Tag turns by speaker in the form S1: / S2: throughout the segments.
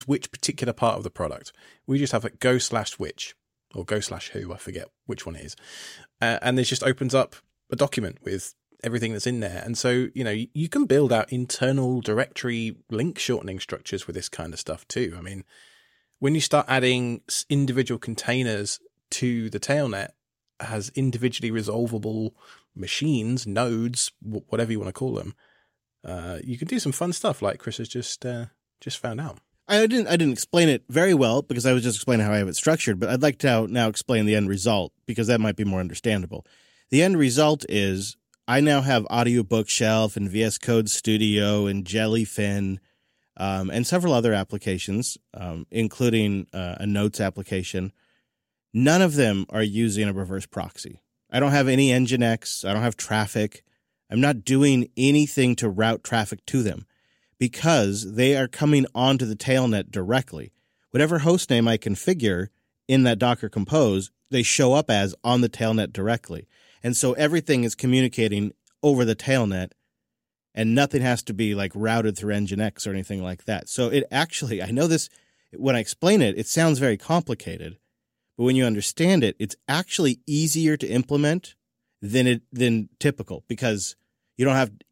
S1: which particular part of the product. We just have it go/which or go/who, I forget which one it is. And this just opens up a document with everything that's in there. And so, you can build out internal directory link shortening structures with this kind of stuff too. I mean, when you start adding individual containers to the tailnet as individually resolvable machines, nodes, whatever you want to call them, you can do some fun stuff like Chris has just found out.
S2: I didn't explain it very well because I was just explaining how I have it structured, but I'd like to now explain the end result because that might be more understandable. The end result is I now have Audio Bookshelf and VS Code Studio and Jellyfin and several other applications, including a Notes application. None of them are using a reverse proxy. I don't have any Nginx. I don't have traffic. I'm not doing anything to route traffic to them, because they are coming onto the tailnet directly. Whatever hostname I configure in that Docker Compose, they show up as on the tailnet directly. And so everything is communicating over the tailnet, and nothing has to be like routed through Nginx or anything like that. So it actually, I know this, when I explain it, it sounds very complicated, but when you understand it, it's actually easier to implement than typical, because you don't have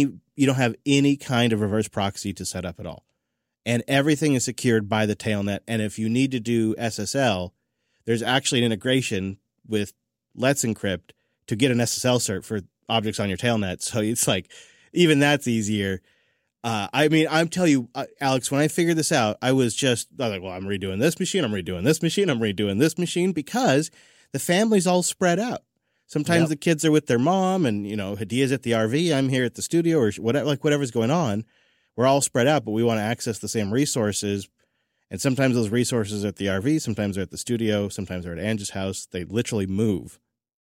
S2: any kind of reverse proxy to set up at all. And everything is secured by the tailnet. And if you need to do SSL, there's actually an integration with Let's Encrypt to get an SSL cert for objects on your tailnet. So it's like, even that's easier. I'm telling you, Alex, when I figured this out, I was like, well, I'm redoing this machine, I'm redoing this machine, I'm redoing this machine, because the family's all spread out. Sometimes the kids are with their mom, and, Hadia's at the RV, I'm here at the studio, or whatever's going on. We're all spread out, but we want to access the same resources. And sometimes those resources are at the RV, sometimes they're at the studio, sometimes they're at Angie's house. They literally move.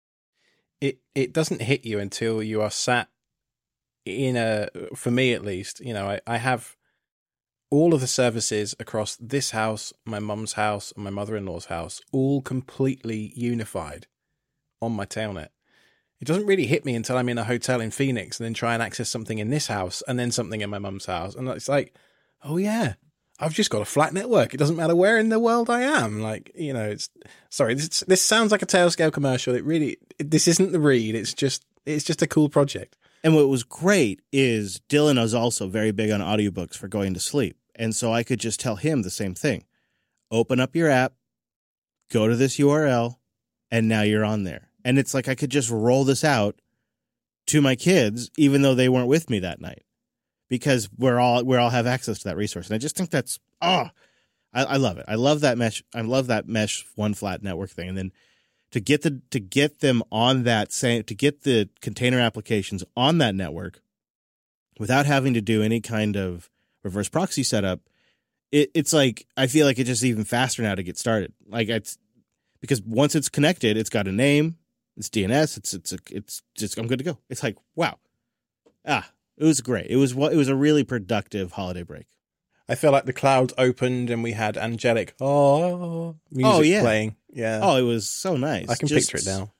S1: It doesn't hit you until you are sat for me at least, I have all of the services across this house, my mum's house, and my mother-in-law's house, all completely unified on my tailnet. It doesn't really hit me until I'm in a hotel in Phoenix and then try and access something in this house and then something in my mum's house. And it's like, oh yeah, I've just got a flat network. It doesn't matter where in the world I am. Like, this sounds like a Tailscale commercial. This isn't the read. It's just a cool project.
S2: And what was great is Dylan is also very big on audiobooks for going to sleep. And so I could just tell him the same thing. Open up your app, go to this URL, and now you're on there. And it's like I could just roll this out to my kids, even though they weren't with me that night, because we all have access to that resource. And I just think that's, I love it. I love that mesh. I love that mesh one flat network thing. And then to get them on that same, to get the container applications on that network without having to do any kind of reverse proxy setup, it's like, I feel like it's just even faster now to get started. Like it's because once it's connected, it's got a name, it's DNS, it's just, I'm good to go. It's like, wow. It was great. It was a really productive holiday break.
S1: I felt like the clouds opened and we had angelic music playing. Yeah.
S2: Oh, it was so nice.
S1: I can picture it now.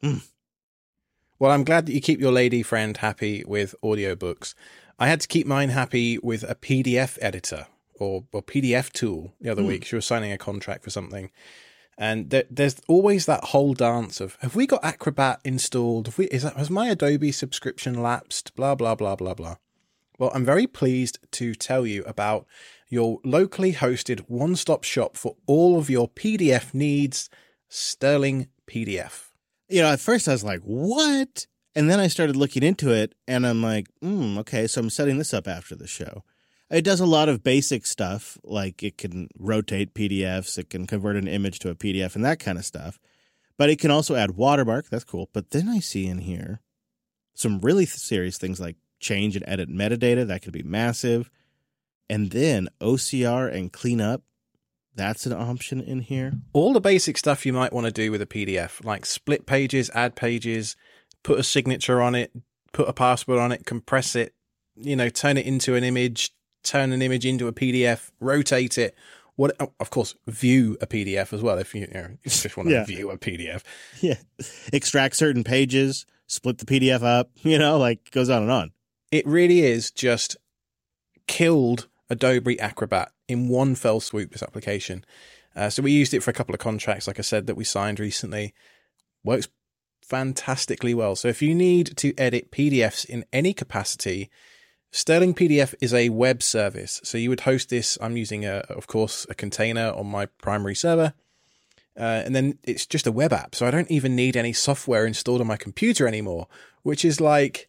S1: Well, I'm glad that you keep your lady friend happy with audiobooks. I had to keep mine happy with a PDF editor or PDF tool the other week. She was signing a contract for something. And there's always that whole dance of, have we got Acrobat installed? Has my Adobe subscription lapsed? Blah, blah, blah, blah, blah. Well, I'm very pleased to tell you about your locally hosted one-stop shop for all of your PDF needs, Sterling PDF.
S2: At first I was like, what? And then I started looking into it, and I'm like, okay, so I'm setting this up after the show. It does a lot of basic stuff, like it can rotate PDFs, it can convert an image to a PDF and that kind of stuff. But it can also add watermark. That's cool. But then I see in here some really serious things like change and edit metadata. That could be massive. And then OCR and cleanup. That's an option in here.
S1: All the basic stuff you might want to do with a PDF, like split pages, add pages, put a signature on it, put a password on it, compress it, turn it into an image, turn an image into a PDF, rotate it. Of course, view a PDF as well if you just want to view a PDF.
S2: Yeah. Extract certain pages, split the PDF up, like goes on and on.
S1: It really is just killed Adobe Acrobat in one fell swoop, this application. So we used it for a couple of contracts, like I said, that we signed recently. Works fantastically well. So if you need to edit PDFs in any capacity, Sterling PDF is a web service. So you would host this. I'm using, of course, a container on my primary server. And then it's just a web app. So I don't even need any software installed on my computer anymore, which is like,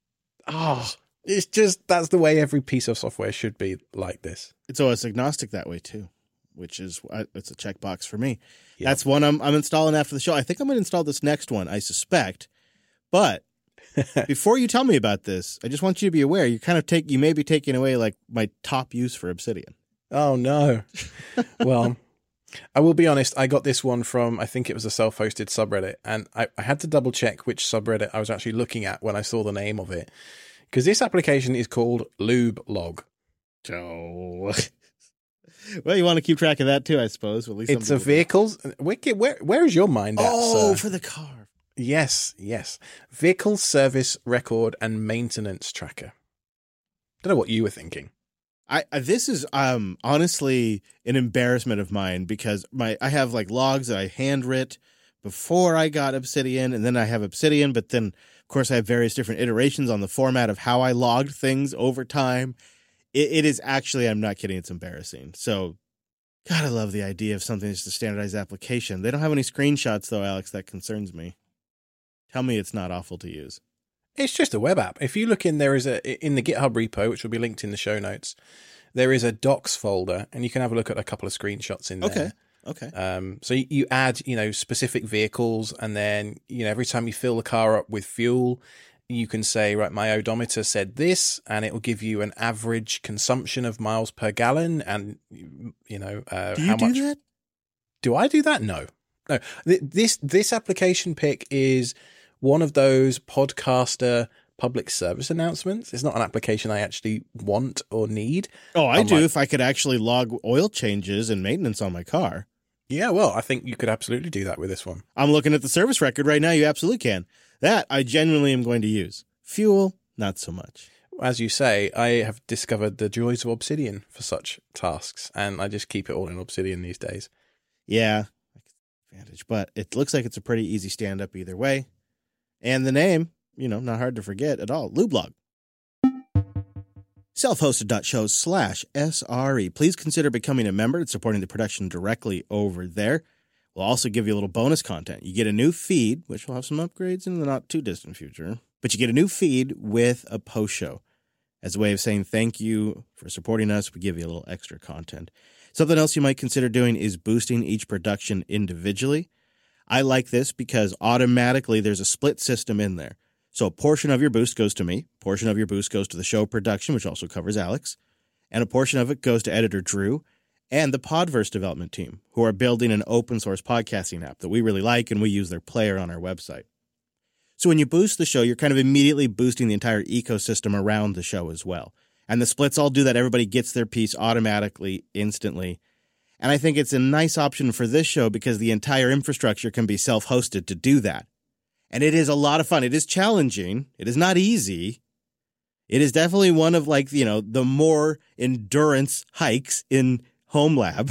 S1: it's just, that's the way every piece of software should be like this.
S2: It's OS agnostic that way too, which is, it's a checkbox for me.
S1: Yep.
S2: That's one I'm installing after the show. I think I'm going to install this next one, I suspect. But before you tell me about this, I just want you to be aware, you may be taking away like my top use for Obsidian.
S1: Oh no. Well, I will be honest, I got this one from, I think it was a self-hosted subreddit, and I had to double check which subreddit I was actually looking at when I saw the name of it. Because this application is called LubeLog.
S2: Oh. Well, you want to keep track of that too, I suppose. Well, at least
S1: it's a vehicles. Where is your mind at,
S2: sir?
S1: For
S2: the car.
S1: Yes. Vehicle service record and maintenance tracker. Don't know what you were thinking.
S2: This is honestly an embarrassment of mine because I have like logs that I handwrit before I got Obsidian, and then I have Obsidian, but then of course I have various different iterations on the format of how I logged things over time. It is actually, I'm not kidding, it's embarrassing. So, God, I love the idea of something that's a standardized application. They don't have any screenshots though, Alex. That concerns me. Tell me it's not awful to use.
S1: It's just a web app. If you look in, in the GitHub repo, which will be linked in the show notes, there is a docs folder, and you can have a look at a couple of screenshots in there.
S2: Okay.
S1: So you add, specific vehicles, and then, every time you fill the car up with fuel, you can say, right, my odometer said this, and it will give you an average consumption of miles per gallon, and,
S2: do you
S1: how much.
S2: Do that?
S1: Do I do that? No. This application pick is one of those podcaster public service announcements. It's not an application I actually want or need.
S2: Oh, I do if I could actually log oil changes and maintenance on my car.
S1: Yeah, well, I think you could absolutely do that with this one.
S2: I'm looking at the service record right now. You absolutely can. That I genuinely am going to use. Fuel, not so much.
S1: As you say, I have discovered the joys of Obsidian for such tasks, and I just keep it all in Obsidian these days.
S2: Yeah, advantage, but it looks like it's a pretty easy stand-up either way. And the name, not hard to forget at all, LubeLog. Selfhosted.show/SRE. Please consider becoming a member and supporting the production directly over there. We'll also give you a little bonus content. You get a new feed, which will have some upgrades in the not-too-distant future. But you get a new feed with a post show. As a way of saying thank you for supporting us, we give you a little extra content. Something else you might consider doing is boosting each production individually. I like this because automatically there's a split system in there. So a portion of your boost goes to me, a portion of your boost goes to the show production, which also covers Alex, and a portion of it goes to editor Drew and the Podverse development team, who are building an open source podcasting app that we really like, and we use their player on our website. So when you boost the show, you're kind of immediately boosting the entire ecosystem around the show as well. And the splits all do that. Everybody gets their piece automatically, instantly. And I think it's a nice option for this show because the entire infrastructure can be self-hosted to do that. And it is a lot of fun. It is challenging. It is not easy. It is definitely one of the more endurance hikes in Home Lab.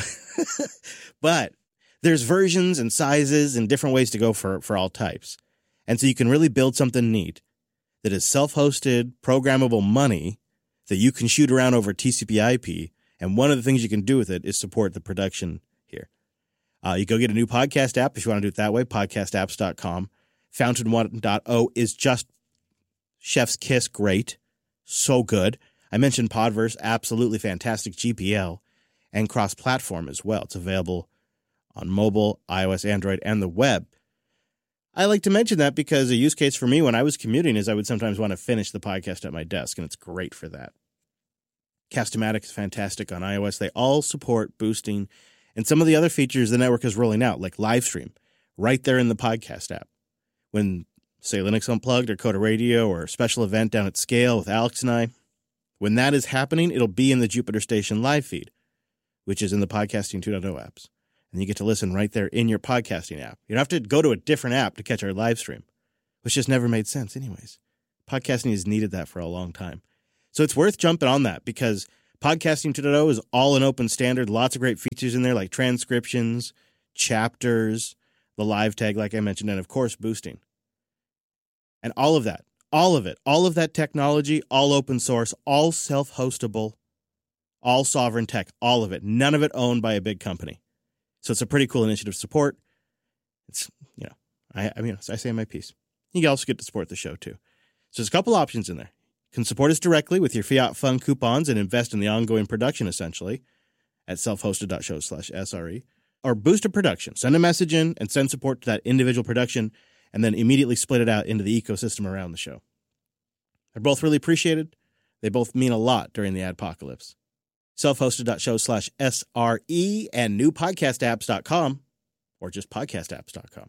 S2: But there's versions and sizes and different ways to go for all types. And so you can really build something neat that is self-hosted, programmable money that you can shoot around over TCP/IP. And one of the things you can do with it is support the production here. You go get a new podcast app if you want to do it that way, podcastapps.com. Fountain 1.0 is just chef's kiss great. So good. I mentioned Podverse, absolutely fantastic GPL and cross-platform as well. It's available on mobile, iOS, Android, and the web. I like to mention that because a use case for me when I was commuting is I would sometimes want to finish the podcast at my desk, and it's great for that. Cast-O-Matic is fantastic on iOS. They all support boosting and some of the other features the network is rolling out, like Livestream, right there in the podcast app. When, say, Linux Unplugged or Coda Radio or a special event down at Scale with Alex and I, when that is happening, it'll be in the Jupiter Station live feed, which is in the Podcasting 2.0 apps. And you get to listen right there in your podcasting app. You don't have to go to a different app to catch our live stream, which just never made sense anyways. Podcasting has needed that for a long time. So it's worth jumping on that because Podcasting 2.0 is all an open standard. Lots of great features in there like transcriptions, chapters, the live tag, like I mentioned, and of course, boosting. And all of that, all of that technology, all open source, all self-hostable, all sovereign tech, all of it. None of it owned by a big company. So it's a pretty cool initiative to support. It's, I say my piece. You also get to support the show too. So there's a couple options in there. You can support us directly with your Fiat Fund coupons and invest in the ongoing production, essentially, at selfhosted.show/SRE. Or boost a production. Send a message in and send support to that individual production and then immediately split it out into the ecosystem around the show. They're both really appreciated. They both mean a lot during the adpocalypse. Selfhosted.show/SRE and newpodcastapps.com or just podcastapps.com.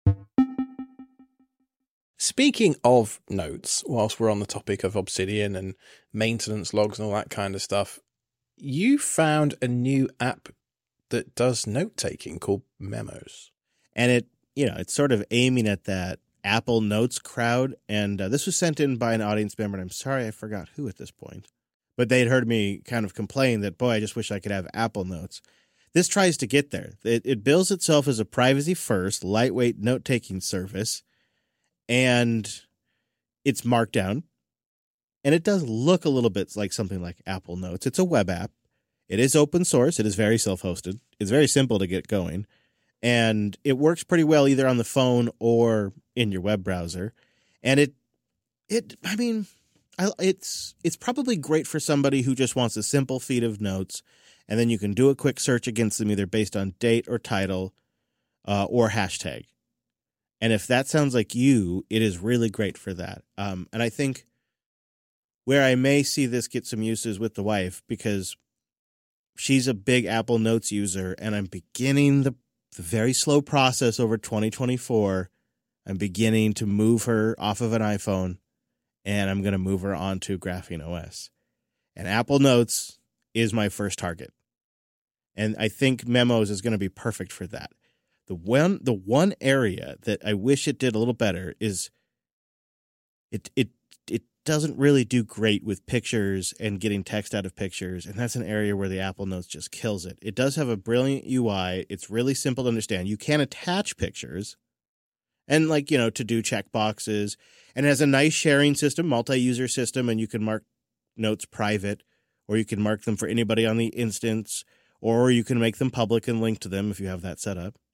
S1: Speaking of notes, whilst we're on the topic of Obsidian and maintenance logs and all that kind of stuff, you found a new app that does note-taking called Memos.
S2: And it's sort of aiming at that Apple Notes crowd. And this was sent in by an audience member, and I'm sorry I forgot who at this point. But they'd heard me kind of complain that, boy, I just wish I could have Apple Notes. This tries to get there. It bills itself as a privacy-first, lightweight note-taking service, and it's Markdown. And it does look a little bit like something like Apple Notes. It's a web app. It is open source. It is very self-hosted. It's very simple to get going. And it works pretty well either on the phone or in your web browser. And it's probably great for somebody who just wants a simple feed of notes, and then you can do a quick search against them either based on date or title or hashtag. And if that sounds like you, it is really great for that. And I think where I may see this get some uses with the wife, because she's a big Apple Notes user, and I'm beginning the very slow process over 2024. I'm beginning to move her off of an iPhone, and I'm going to move her onto Graphene OS. And Apple Notes is my first target. And I think Memos is going to be perfect for that. The one area that I wish it did a little better is it doesn't really do great with pictures and getting text out of pictures, and that's an area where the Apple Notes just kills it. It does have a brilliant UI. It's really simple to understand. You can attach pictures and to do checkboxes, and it has a nice sharing system, multi-user system, and you can mark notes private, or you can mark them for anybody on the instance, or you can make them public and link to them if you have that set up.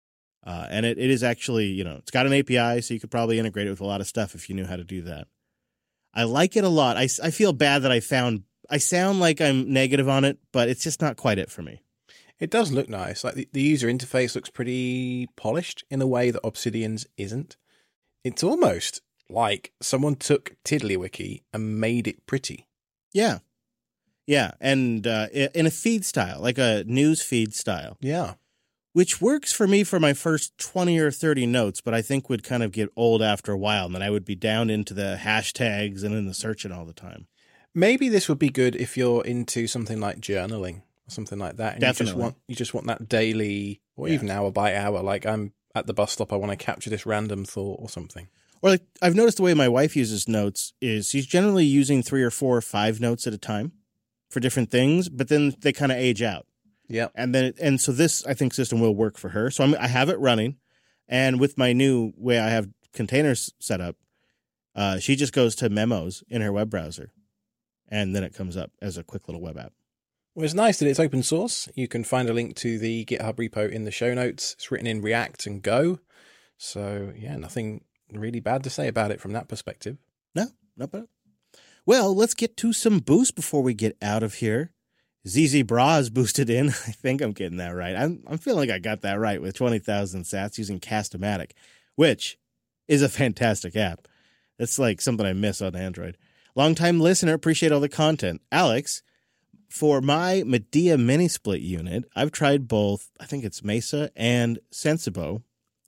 S2: And it is actually, it's got an API, so you could probably integrate it with a lot of stuff if you knew how to do that. I like it a lot. I feel bad that I sound like I'm negative on it, but it's just not quite it for me.
S1: It does look nice. Like the user interface looks pretty polished in a way that Obsidian's isn't. It's almost like someone took TiddlyWiki and made it pretty.
S2: Yeah. Yeah. And in a feed style, like a news feed style.
S1: Yeah.
S2: Which works for me for my first 20 or 30 notes, but I think would kind of get old after a while, and then I would be down into the hashtags and in the searching all the time.
S1: Maybe this would be good if you're into something like journaling or something like that. And
S2: Definitely.
S1: You just want that daily or even hour by hour. Like I'm at the bus stop, I want to capture this random thought or something.
S2: Or like I've noticed the way my wife uses notes is she's generally using 3 or 4 or 5 notes at a time for different things, but then they kind of age out.
S1: Yeah.
S2: And so this, I think, system will work for her. So I have it running. And with my new way I have containers set up, she just goes to Memos in her web browser. And then it comes up as a quick little web app.
S1: Well, it's nice that it's open source. You can find a link to the GitHub repo in the show notes. It's written in React and Go. So, yeah, nothing really bad to say about it from that perspective.
S2: No, not bad. Well, let's get to some boost before we get out of here. ZZ Braz boosted in. I think I'm getting that right. I'm feeling like I got that right with 20,000 sats using Cast-O-Matic, which is a fantastic app. It's like something I miss on Android. Longtime listener, appreciate all the content. Alex, for my Medea mini split unit, I've tried both, I think it's Mesa and Sensibo,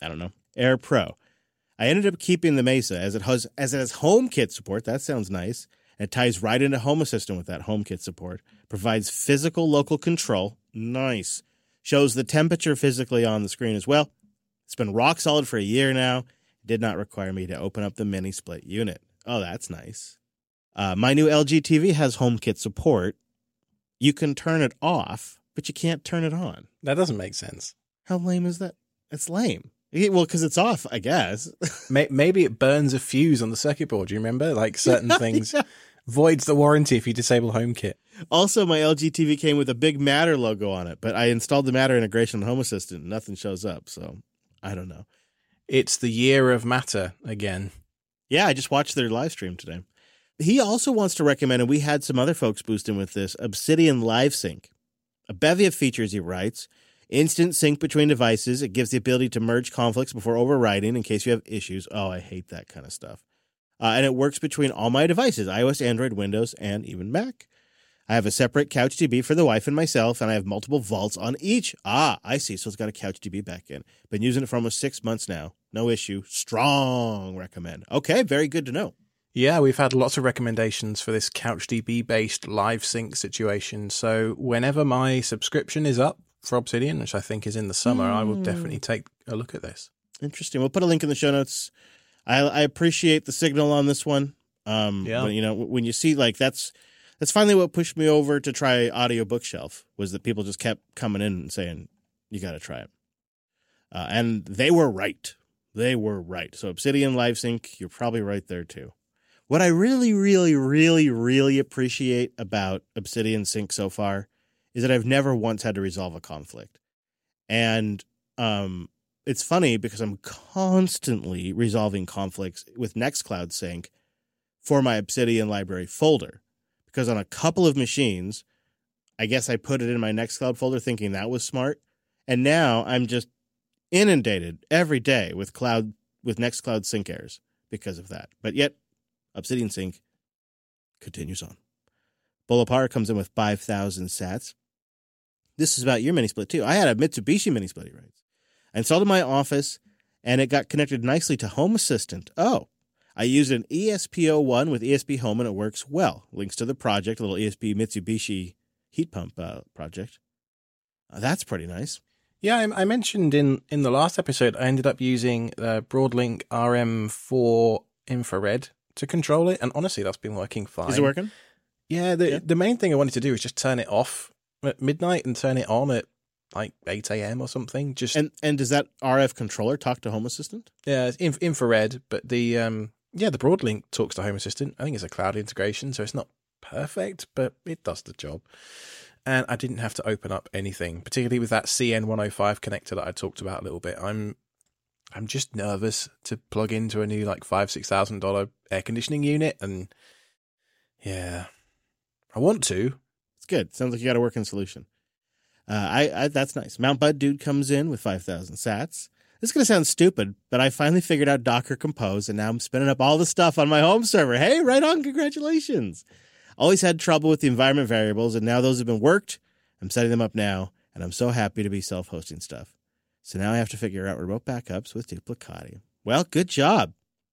S2: Air Pro. I ended up keeping the Mesa as it has HomeKit support. That sounds nice. It ties right into Home Assistant with that HomeKit support. Provides physical local control. Nice. Shows the temperature physically on the screen as well. It's been rock solid for a year now. It did not require me to open up the mini split unit. Oh, that's nice. My new LG TV has HomeKit support. you can turn it off, but you can't turn it on.
S1: That doesn't make sense.
S2: How lame is that? It's lame. Well, because it's off, I guess.
S1: Maybe it burns a fuse on the circuit board. Do you remember? Like certain things voids the warranty if you disable HomeKit.
S2: Also, my LG TV came with a big Matter logo on it, but I installed the Matter integration on Home Assistant. And nothing shows up, so I don't know.
S1: It's the year of Matter again.
S2: Yeah, I just watched their live stream today. He also wants to recommend, and we had some other folks boost in with this, Obsidian Live Sync. A bevy of features, he writes. Instant sync between devices. It gives the ability to merge conflicts before overriding in case you have issues. Oh, I hate that kind of stuff. And it works between all my devices, iOS, Android, Windows, and even Mac. I have a separate CouchDB for the wife and myself, and I have multiple vaults on each. Ah, I see. So it's got a CouchDB backend. Been using it for almost 6 months now. No issue. Strong recommend. Okay, very good to know.
S1: Yeah, we've had lots of recommendations for this CouchDB-based live sync situation. So whenever my subscription is up for Obsidian, which I think is in the summer, I will definitely take a look at this.
S2: Interesting. We'll put a link in the show notes. I appreciate the signal on this one.
S1: Yeah.
S2: But, when you see that's finally what pushed me over to try Audio Bookshelf, was that people just kept coming in and saying, you got to try it. And they were right. They were right. So Obsidian Live Sync, you're probably right there too. What I really, really, really, really appreciate about Obsidian Sync so far is that I've never once had to resolve a conflict. And it's funny because I'm constantly resolving conflicts with Nextcloud Sync for my Obsidian library folder. Because on a couple of machines, I guess I put it in my Nextcloud folder thinking that was smart. And now I'm just inundated every day with Nextcloud Sync errors because of that. But yet, Obsidian Sync continues on. Bolapar comes in with 5,000 sats. This is about your mini split too. I had a Mitsubishi mini split, he writes. I installed it in my office, and it got connected nicely to Home Assistant. Oh, I used an ESP01 with ESP Home, and it works well. Links to the project, a little ESP Mitsubishi heat pump project. That's pretty nice.
S1: Yeah, I mentioned in the last episode, I ended up using the Broadlink RM4 infrared to control it, and honestly, that's been working fine.
S2: Is it working?
S1: Yeah, the main thing I wanted to do is just turn it off at midnight and turn it on at like 8 a.m. or something.
S2: And does that RF controller talk to Home Assistant?
S1: Yeah, it's infrared, but the Broadlink talks to Home Assistant. I think it's a cloud integration, so it's not perfect, but it does the job. And I didn't have to open up anything, particularly with that CN105 connector that I talked about a little bit. I'm just nervous to plug into a new like $5,000-$6,000 air conditioning unit, and yeah, I want to.
S2: It's good. Sounds like you got a working solution. That's nice. Mount Bud Dude comes in with 5,000 sats. This is going to sound stupid, but I finally figured out Docker Compose, and now I'm spinning up all the stuff on my home server. Hey, right on. Congratulations. Always had trouble with the environment variables, and now those have been worked. I'm setting them up now, and I'm so happy to be self-hosting stuff. So now I have to figure out remote backups with Duplicati. Well, good job.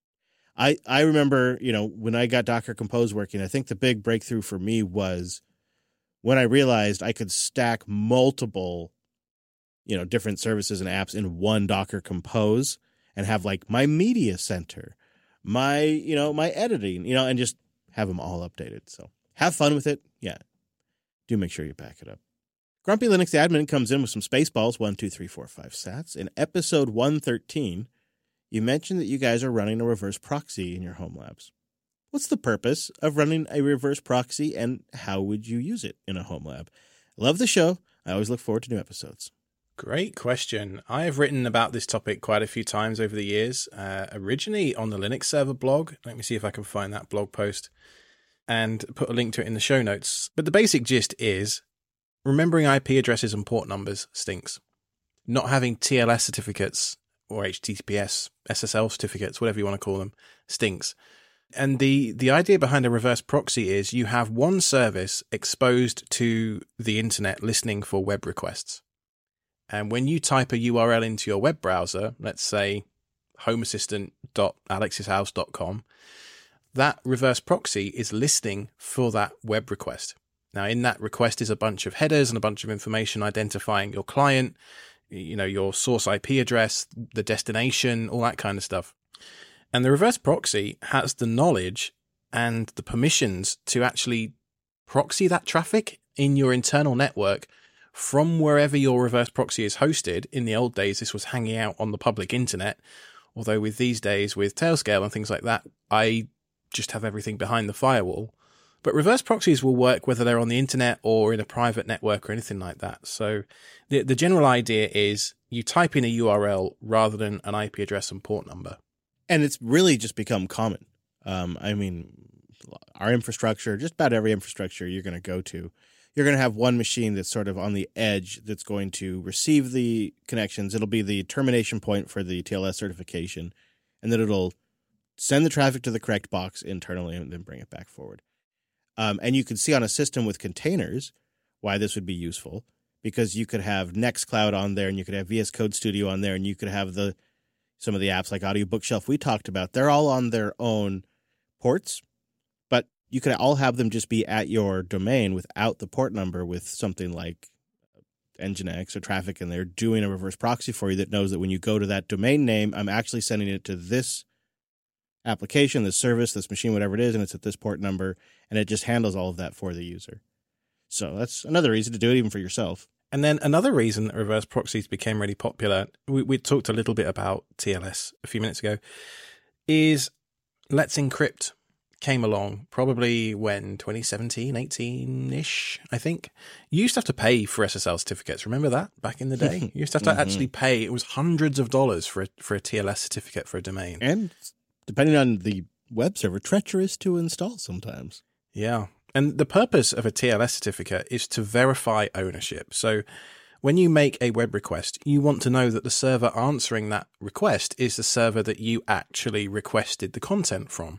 S2: I remember, when I got Docker Compose working, I think the big breakthrough for me was when I realized I could stack multiple, different services and apps in one Docker Compose and have like my media center, my editing, and just have them all updated. So have fun with it. Yeah. Do make sure you back it up. Grumpy Linux admin comes in with some Spaceballs, 1, 2, 3, 4, 5 sats. In episode 113, you mentioned that you guys are running a reverse proxy in your home labs. What's the purpose of running a reverse proxy, and how would you use it in a home lab? Love the show. I always look forward to new episodes.
S1: Great question. I have written about this topic quite a few times over the years, originally on the Linux server blog. Let me see if I can find that blog post and put a link to it in the show notes. But the basic gist is remembering IP addresses and port numbers stinks. Not having TLS certificates or HTTPS, SSL certificates, whatever you want to call them, stinks. And the idea behind a reverse proxy is you have one service exposed to the internet listening for web requests. And when you type a URL into your web browser, let's say homeassistant.alexishouse.com, that reverse proxy is listening for that web request. Now, in that request is a bunch of headers and a bunch of information identifying your client, your source IP address, the destination, all that kind of stuff. And the reverse proxy has the knowledge and the permissions to actually proxy that traffic in your internal network from wherever your reverse proxy is hosted. In the old days, this was hanging out on the public internet. Although with these days, with Tailscale and things like that, I just have everything behind the firewall. But reverse proxies will work whether they're on the internet or in a private network or anything like that. So the general idea is you type in a URL rather than an IP address and port number.
S2: And it's really just become common. I mean, our infrastructure, just about every infrastructure you're going to go to, you're going to have one machine that's sort of on the edge that's going to receive the connections. It'll be the termination point for the TLS certification, and then it'll send the traffic to the correct box internally and then bring it back forward. And you can see on a system with containers why this would be useful, because you could have Nextcloud on there, and you could have VS Code Studio on there, and you could have some of the apps like Audio Bookshelf we talked about. They're all on their own ports, but you could all have them just be at your domain without the port number, with something like Nginx or Traffic, and they're doing a reverse proxy for you that knows that when you go to that domain name, I'm actually sending it to this application, this service, this machine, whatever it is, and it's at this port number, and it just handles all of that for the user. So that's another reason to do it even for yourself.
S1: And then another reason that reverse proxies became really popular, we talked a little bit about TLS a few minutes ago, is Let's Encrypt came along probably when 2017, 18-ish, I think. You used to have to pay for SSL certificates. Remember that back in the day? You used to have to actually pay. It was hundreds of dollars for a TLS certificate for a domain.
S2: And depending on the web server, treacherous to install sometimes.
S1: Yeah. And the purpose of a TLS certificate is to verify ownership. So when you make a web request, you want to know that the server answering that request is the server that you actually requested the content from.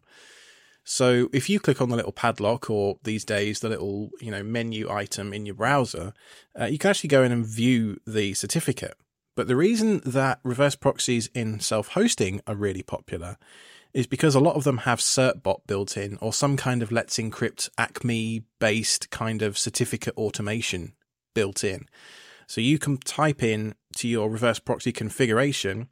S1: So if you click on the little padlock, or these days the little menu item in your browser, you can actually go in and view the certificate. But the reason that reverse proxies in self-hosting are really popular is because a lot of them have certbot built in, or some kind of Let's Encrypt Acme-based kind of certificate automation built in. So you can type in to your reverse proxy configuration,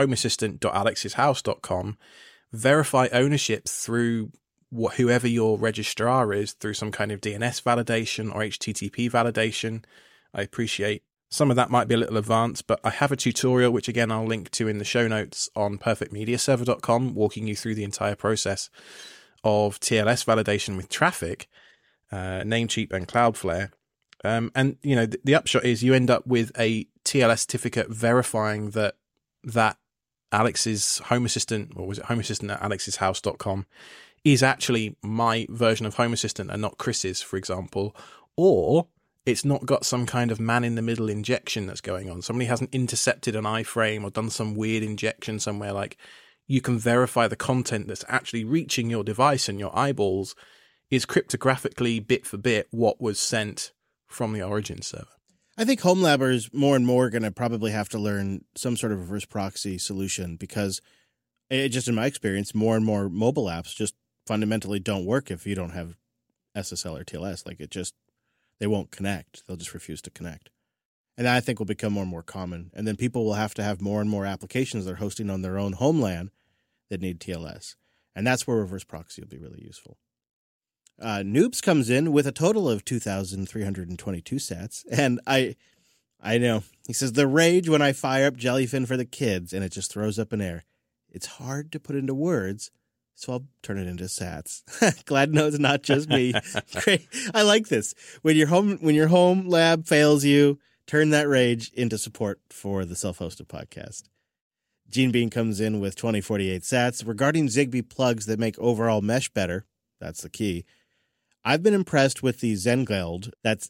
S1: homeassistant.alexshouse.com, verify ownership through whoever your registrar is, through some kind of DNS validation or HTTP validation. I appreciate some of that might be a little advanced, but I have a tutorial, which again I'll link to in the show notes on perfectmediaserver.com, walking you through the entire process of TLS validation with Traffic, Namecheap and Cloudflare. And the upshot is you end up with a TLS certificate verifying that Alex's Home Assistant, or was it Home Assistant at alexshouse.com, is actually my version of Home Assistant and not Chris's, for example, or it's not got some kind of man-in-the-middle injection that's going on. Somebody hasn't intercepted an iframe or done some weird injection somewhere. Like, you can verify the content that's actually reaching your device and your eyeballs is cryptographically, bit for bit, what was sent from the origin server.
S2: I think home labbers more and more are going to probably have to learn some sort of reverse proxy solution, because just in my experience, more and more mobile apps just fundamentally don't work if you don't have SSL or TLS. Like, they won't connect. They'll just refuse to connect. And that, I think, will become more and more common. And then people will have to have more and more applications they're hosting on their own homeland that need TLS. And that's where reverse proxy will be really useful. Noobs comes in with a total of 2,322 sats. And I know. He says, the rage when I fire up Jellyfin for the kids and it just throws up an error. It's hard to put into words, so I'll turn it into sats. Glad to know it's not just me. Great. I like this. When your home lab fails you, turn that rage into support for the self-hosted podcast. Gene Bean comes in with 2048 sats. Regarding Zigbee plugs that make overall mesh better, that's the key. I've been impressed with the Zengled. That's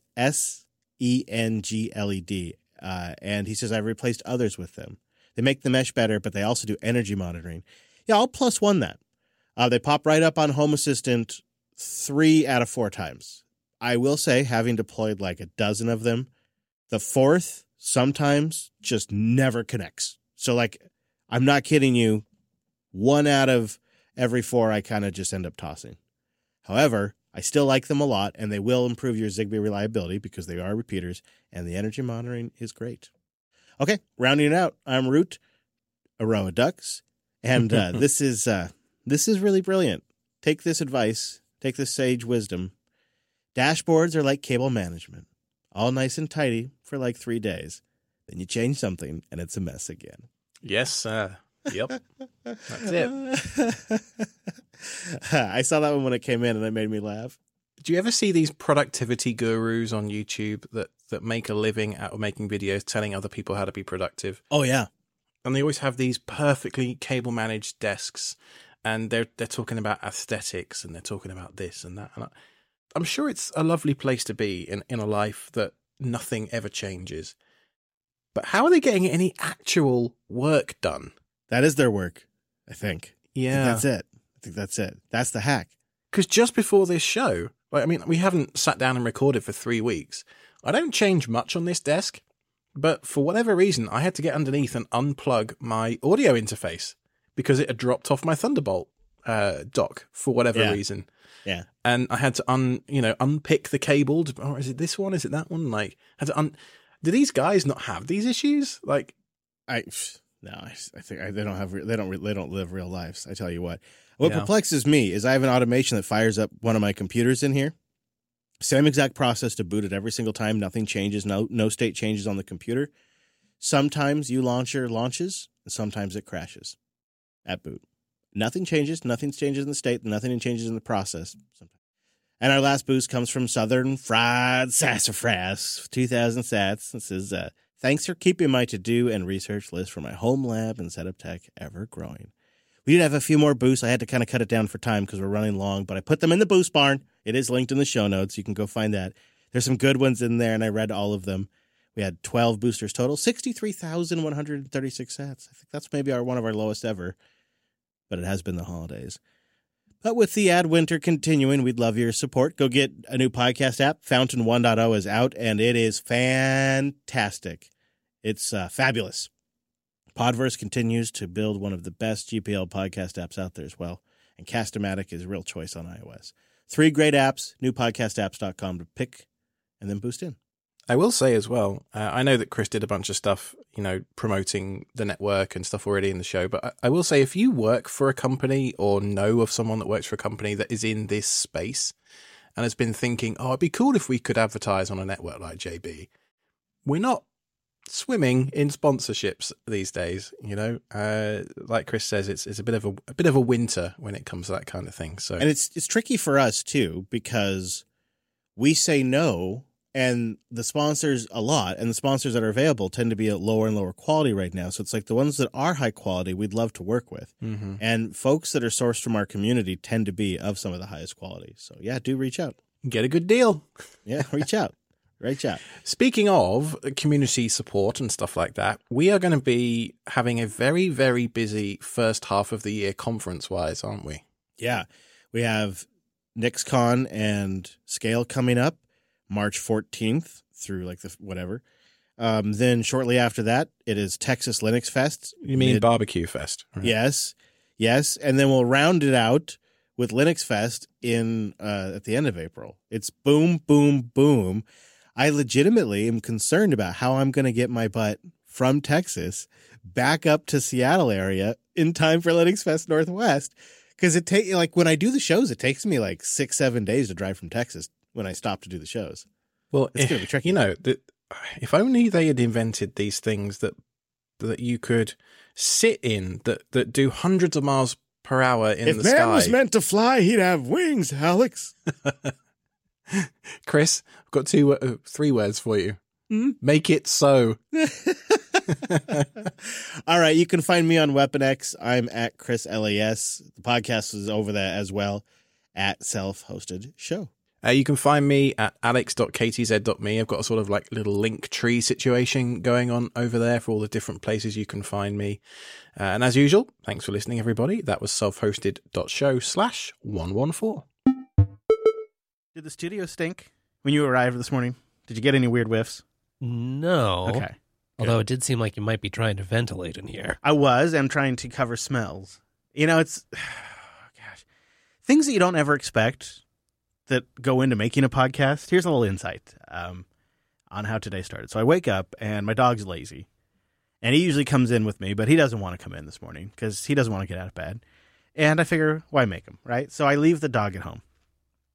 S2: Sengled. And he says, I've replaced others with them. They make the mesh better, but they also do energy monitoring. Yeah, I'll +1 that. They pop right up on Home Assistant 3 out of 4 times. I will say, having deployed like a dozen of them, the 4th sometimes just never connects. So, like, I'm not kidding you, 1 out of every 4 I kind of just end up tossing. However, I still like them a lot, and they will improve your Zigbee reliability because they are repeaters, and the energy monitoring is great. Okay, rounding it out, I'm Root, Aroa Ducks, and this is really brilliant. Take this advice, take this sage wisdom, Dashboards are like cable management, all nice and tidy for like 3 days. Then you change something, and it's a mess again.
S1: Yes, sir. Yep. That's it.
S2: I saw that one when it came in, and it made me laugh.
S1: Do you ever see these productivity gurus on YouTube that make a living out of making videos telling other people how to be productive?
S2: Oh, yeah.
S1: And they always have these perfectly cable managed desks, and they're talking about aesthetics, and they're talking about this and that. And I'm sure it's a lovely place to be in a life that nothing ever changes. But how are they getting any actual work done?
S2: That is their work, I think.
S1: Yeah.
S2: I think that's it. That's the hack.
S1: Because just before this show, we haven't sat down and recorded for 3 weeks. I don't change much on this desk, but for whatever reason, I had to get underneath and unplug my audio interface because it had dropped off my Thunderbolt dock for whatever reason.
S2: Yeah.
S1: And I had to unpick the cable. Or is it this one? Is it that one? Do these guys not have these issues?
S2: I think they don't live real lives. I tell you what. What perplexes me is I have an automation that fires up one of my computers in here. Same exact process to boot it every single time. Nothing changes. No state changes on the computer. Sometimes launcher launches, and sometimes it crashes at boot. Nothing changes. Nothing changes in the state. Nothing changes in the process. And our last boost comes from Southern Fried Sassafras, 2,000 sats. This is thanks for keeping my to-do and research list for my home lab and setup tech ever growing. We did have a few more boosts. I had to kind of cut it down for time because we're running long, but I put them in the boost barn. It is linked in the show notes. You can go find that. There's some good ones in there, and I read all of them. We had 12 boosters total, 63,136 sats. I think that's maybe one of our lowest ever, but it has been the holidays. But with the ad winter continuing, we'd love your support. Go get a new podcast app. Fountain 1.0 is out, and it is fantastic. It's fabulous. Podverse continues to build one of the best GPL podcast apps out there as well, and Cast-O-Matic is a real choice on iOS. 3 great apps, newpodcastapps.com to pick and then boost in.
S1: I will say as well, I know that Chris did a bunch of stuff, promoting the network and stuff already in the show, but I will say if you work for a company or know of someone that works for a company that is in this space and has been thinking, it'd be cool if we could advertise on a network like JB. We're not swimming in sponsorships these days, like Chris says, it's a bit of a winter when it comes to that kind of thing. So,
S2: and it's tricky for us too, because we say no, and the sponsors a lot, and the sponsors that are available tend to be at lower and lower quality right now. So it's like the ones that are high quality, we'd love to work with. Mm-hmm. And folks that are sourced from our community tend to be of some of the highest quality. So yeah, do reach out.
S1: Get a good deal.
S2: Yeah, reach out. Reach out.
S1: Speaking of community support and stuff like that, we are going to be having a very, very busy first half of the year conference-wise, aren't we?
S2: Yeah. We have NixCon and Scale coming up March 14th through whatever. Then shortly after that, it is Texas Linux Fest.
S1: You mean Barbecue Fest? Right?
S2: Yes. And then we'll round it out with Linux Fest at the end of April. It's boom, boom, boom. I legitimately am concerned about how I'm going to get my butt from Texas back up to Seattle area in time for Linux Fest Northwest. Because when I do the shows, it takes me 6-7 days to drive from Texas when I stop to do the shows.
S1: Well, it's going to be tricky. If only they had invented these things that you could sit in that do hundreds of miles per hour in the sky.
S2: If man was meant to fly, he'd have wings, Alex.
S1: Chris, I've got 3 words for you. Make it so.
S2: All right, you can find me on WeaponX. I'm at Chris LAS. The podcast is over there as well at Self-Hosted Show.
S1: You can find me at alex.ktz.me. I've got a sort of little link tree situation going on over there for all the different places you can find me. And as usual, thanks for listening, everybody. That was selfhosted.show/114.
S2: Did the studio stink when you arrived this morning? Did you get any weird whiffs?
S3: No.
S2: Okay.
S3: Although it did seem like you might be trying to ventilate in here.
S2: I'm trying to cover smells. It's, gosh, things that you don't ever expect that go into making a podcast. Here's a little insight on how today started. So I wake up and my dog's lazy. And he usually comes in with me, but he doesn't want to come in this morning because he doesn't want to get out of bed. And I figure, why make him, right? So I leave the dog at home.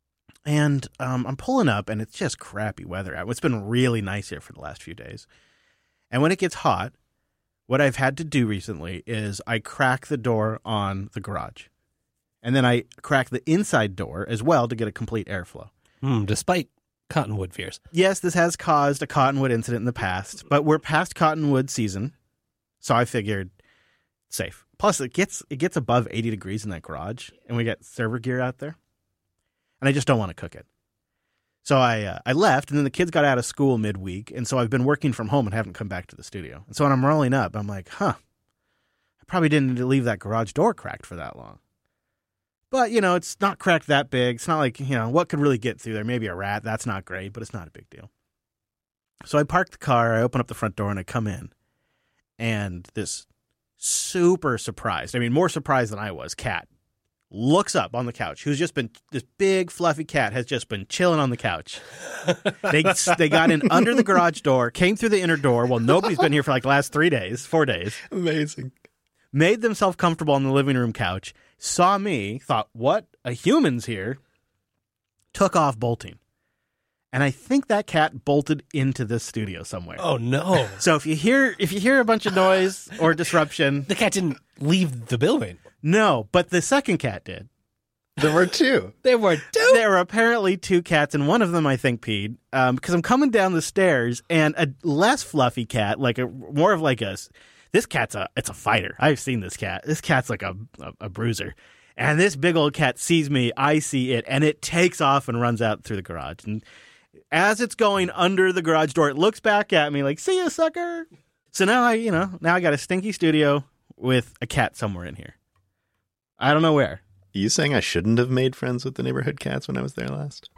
S2: And I'm pulling up, and it's just crappy weather out. It's been really nice here for the last few days. And when it gets hot, what I've had to do recently is I crack the door on the garage. And then I crack the inside door as well to get a complete airflow.
S3: Despite cottonwood fears.
S2: Yes, this has caused a cottonwood incident in the past, but we're past cottonwood season, so I figured safe. Plus, it gets above 80 degrees in that garage, and we got server gear out there, and I just don't want to cook it. So I left, and then the kids got out of school midweek, and so I've been working from home and haven't come back to the studio. And so when I'm rolling up, I'm like, I probably didn't need to leave that garage door cracked for that long. But, it's not cracked that big. It's not like, what could really get through there? Maybe a rat. That's not great, but it's not a big deal. So I park the car, I open up the front door, and I come in. And this super surprised, more surprised than I was, cat looks up on the couch. This big fluffy cat has just been chilling on the couch. They got in under the garage door, came through the inner door. Well, nobody's been here for like the last 4 days.
S1: Amazing.
S2: Made themselves comfortable on the living room couch, saw me, thought, what? A human's here. Took off bolting. And I think that cat bolted into this studio somewhere.
S3: Oh, no.
S2: So if you hear a bunch of noise or disruption.
S3: The cat didn't leave the building.
S2: No, but the second cat did.
S1: There were two.
S3: There were two?
S2: There were apparently two cats, and one of them, I think, peed. Because I'm coming down the stairs, and a less fluffy cat, this cat's it's a fighter. I've seen this cat. This cat's like a bruiser. And this big old cat sees me, I see it, and it takes off and runs out through the garage. And as it's going under the garage door, it looks back at me like, see ya, sucker. So now I got a stinky studio with a cat somewhere in here. I don't know where.
S4: Are you saying I shouldn't have made friends with the neighborhood cats when I was there last?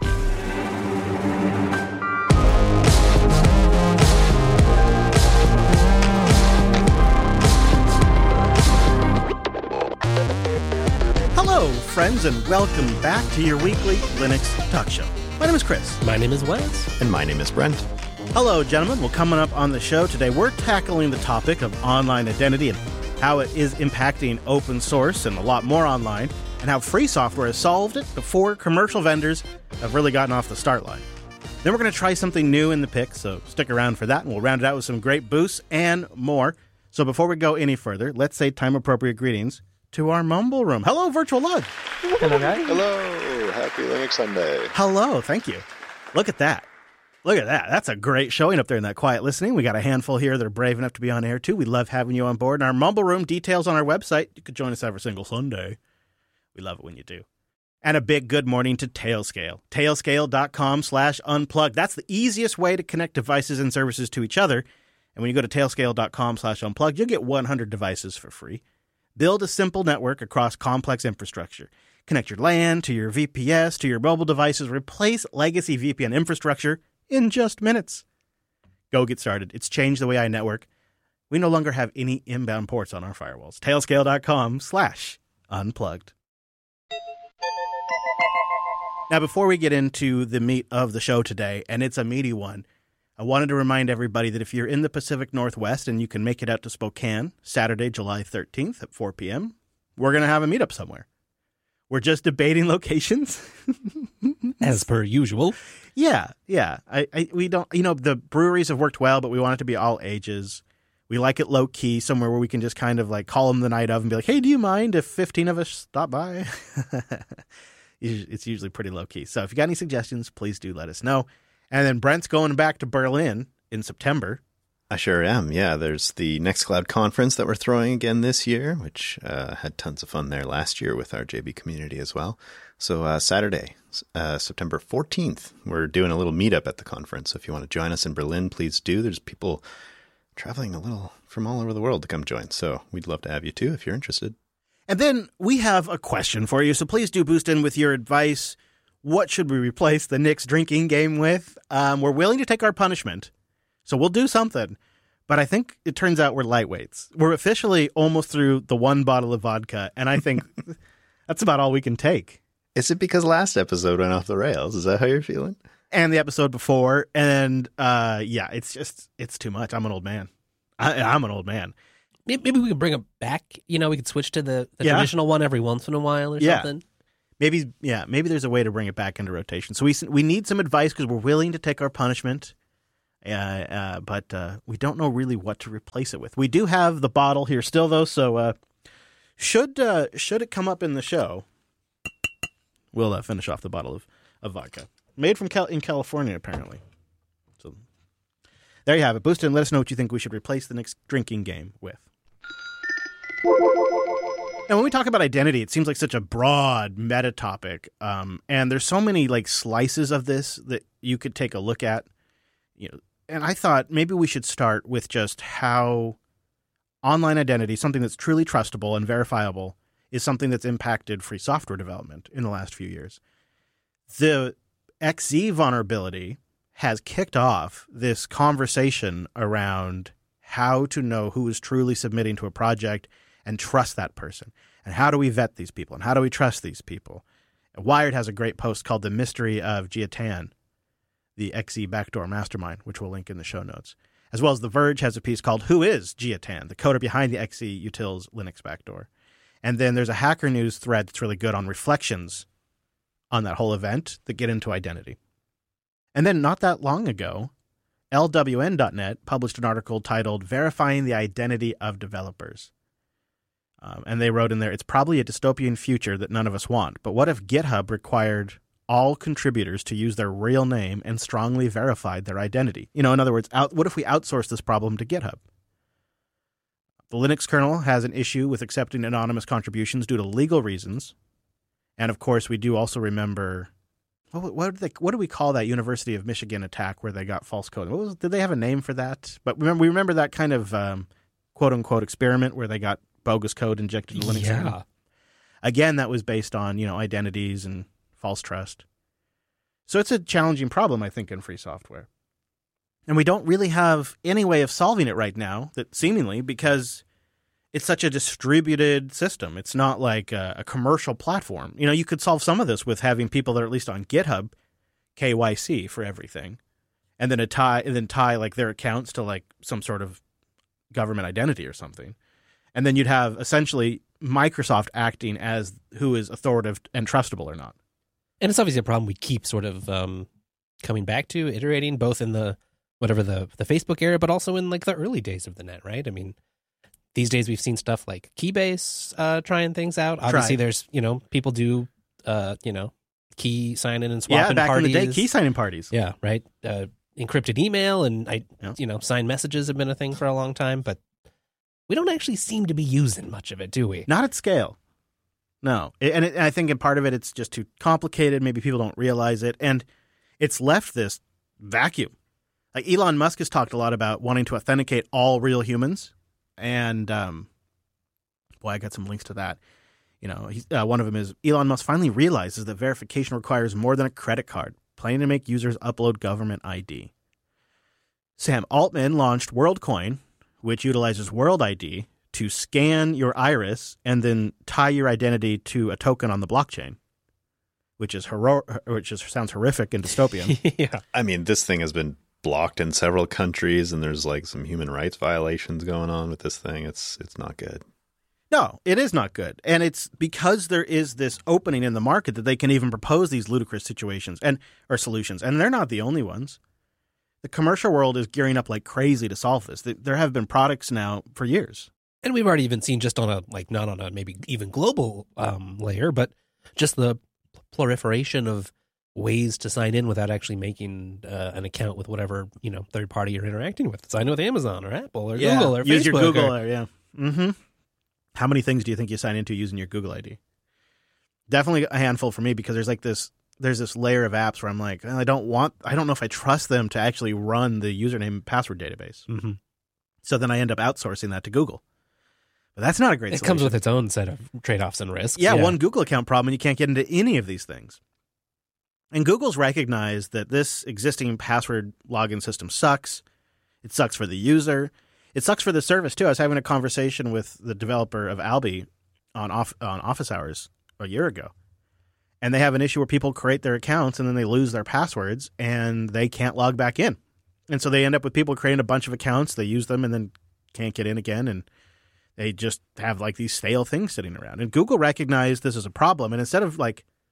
S2: Hello, friends, and welcome back to your weekly Linux Talk Show. My name is Chris.
S3: My name is Wes.
S4: And my name is Brent.
S2: Hello, gentlemen. Well, coming up on the show today, we're tackling the topic of online identity and how it is impacting open source and a lot more online, and how free software has solved it before commercial vendors have really gotten off the start line. Then we're going to try something new in the pick, so stick around for that, and we'll round it out with some great boosts and more. So before we go any further, let's say time-appropriate greetings to our Mumble Room. Hello, Virtual Lug.
S3: Hello, guys.
S4: Hello. Happy Linux Sunday.
S2: Hello. Thank you. Look at that. Look at that. That's a great showing up there in that quiet listening. We got a handful here that are brave enough to be on air, too. We love having you on board. And our Mumble Room, details on our website. You could join us every single Sunday. We love it when you do. And a big good morning to Tailscale. Tailscale.com/unplug. That's the easiest way to connect devices and services to each other. And when you go to tailscale.com/unplug, you'll get 100 devices for free. Build a simple network across complex infrastructure. Connect your LAN to your VPS to your mobile devices. Replace legacy VPN infrastructure in just minutes. Go get started. It's changed the way I network. We no longer have any inbound ports on our firewalls. Tailscale.com/unplugged. Now, before we get into the meat of the show today, and it's a meaty one, I wanted to remind everybody that if you're in the Pacific Northwest and you can make it out to Spokane, Saturday, July 13th at 4 p.m., we're going to have a meetup somewhere. We're just debating locations.
S3: As per usual.
S2: Yeah. We don't, the breweries have worked well, but we want it to be all ages. We like it low key, somewhere where we can just kind of like call them the night of and be like, hey, do you mind if 15 of us stop by? It's usually pretty low key. So if you got any suggestions, please do let us know. And then Brent's going back to Berlin in September.
S4: I sure am. Yeah, there's the Nextcloud conference that we're throwing again this year, which had tons of fun there last year with our JB community as well. So Saturday, September 14th, we're doing a little meetup at the conference. So if you want to join us in Berlin, please do. There's people traveling a little from all over the world to come join. So we'd love to have you too if you're interested.
S2: And then we have a question for you. So please do boost in with your advice. What should we replace the Nix drinking game with? We're willing to take our punishment. So we'll do something, but I think it turns out we're lightweights. We're officially almost through the one bottle of vodka, and I think that's about all we can take.
S4: Is it because last episode went off the rails? Is that how you're feeling?
S2: And the episode before, and it's too much. I'm an old man. I'm an old man.
S3: Maybe we could bring it back. We could switch to the traditional one every once in a while or something.
S2: Maybe there's a way to bring it back into rotation. So we need some advice because we're willing to take our punishment, but we don't know really what to replace it with. We do have the bottle here still, though, so should it come up in the show, we'll finish off the bottle of vodka. Made from in California, apparently. So there you have it. Boost it and let us know what you think we should replace the next drinking game with. Now, when we talk about identity, it seems like such a broad meta topic, and there's so many like slices of this that you could take a look at. And I thought maybe we should start with just how online identity, something that's truly trustable and verifiable, is something that's impacted free software development in the last few years. The XZ vulnerability has kicked off this conversation around how to know who is truly submitting to a project and trust that person. And how do we vet these people? And how do we trust these people? Wired has a great post called The Mystery of Jiatan, the XZ backdoor mastermind, which we'll link in the show notes. As well as The Verge has a piece called Who is Jiatan, the coder behind the XZ Utils Linux backdoor. And then there's a Hacker News thread that's really good on reflections on that whole event that get into identity. And then not that long ago, LWN.net published an article titled Verifying the Identity of Developers. And they wrote in there, it's probably a dystopian future that none of us want, but what if GitHub required all contributors to use their real name and strongly verified their identity? In other words, what if we outsource this problem to GitHub? The Linux kernel has an issue with accepting anonymous contributions due to legal reasons. And of course, we do also remember, what do we call that University of Michigan attack where they got false code? Did they have a name for that? But we remember that kind of quote unquote experiment where they got bogus code injected into Linux.
S3: Yeah.
S2: Again, that was based on, identities and false trust. So it's a challenging problem, I think, in free software. And we don't really have any way of solving it right now, that seemingly, because it's such a distributed system. It's not like a commercial platform. You could solve some of this with having people that are at least on GitHub KYC for everything, and then tie like their accounts to like some sort of government identity or something. And then you'd have essentially Microsoft acting as who is authoritative and trustable or not.
S3: And it's obviously a problem we keep sort of coming back to, iterating, both in the Facebook era, but also in like the early days of the net, right? I mean, these days we've seen stuff like Keybase trying things out. Obviously, there's, people do, key sign-in and swap-in parties.
S2: Yeah, back in the day, key sign-in parties.
S3: Yeah, right. Encrypted email and, signed messages have been a thing for a long time, but we don't actually seem to be using much of it, do we?
S2: Not at scale. No. And I think in part of it, it's just too complicated. Maybe people don't realize it. And it's left this vacuum. Like Elon Musk has talked a lot about wanting to authenticate all real humans. And, I got some links to that. One of them is Elon Musk finally realizes that verification requires more than a credit card, planning to make users upload government ID. Sam Altman launched WorldCoin, which utilizes World ID to scan your iris and then tie your identity to a token on the blockchain, which sounds horrific and dystopian.
S3: Yeah.
S4: I mean, this thing has been blocked in several countries, and there's like some human rights violations going on with this thing. It's not good.
S2: No, it is not good. And it's because there is this opening in the market that they can even propose these ludicrous situations or solutions. And they're not the only ones. The commercial world is gearing up like crazy to solve this. There have been products now for years.
S3: And we've already even seen just on a, like, not on a maybe even global layer, but just the proliferation of ways to sign in without actually making an account with whatever, third party you're interacting with. Sign in with Amazon or Apple or Google or
S2: use
S3: Facebook.
S2: Your Google, yeah. Mm-hmm. How many things do you think you sign into using your Google ID? Definitely a handful for me, because there's this layer of apps where I'm like, I don't know if I trust them to actually run the username and password database.
S3: Mm-hmm.
S2: So then I end up outsourcing that to Google. But that's not a great solution.
S3: It comes with its own set of trade-offs and risks.
S2: Yeah, one Google account problem, and you can't get into any of these things. And Google's recognized that this existing password login system sucks. It sucks for the user. It sucks for the service, too. I was having a conversation with the developer of Alby on Office Hours a year ago. And they have an issue where people create their accounts and then they lose their passwords and they can't log back in. And so they end up with people creating a bunch of accounts. They use them and then can't get in again. And they just have like these stale things sitting around. And Google recognized this as a problem. And instead of like